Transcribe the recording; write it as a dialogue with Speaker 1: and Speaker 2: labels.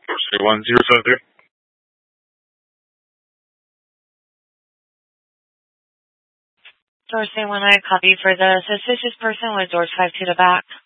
Speaker 1: Say 1073.
Speaker 2: Doors 1, I copy for the suspicious person with doors 5 to the back.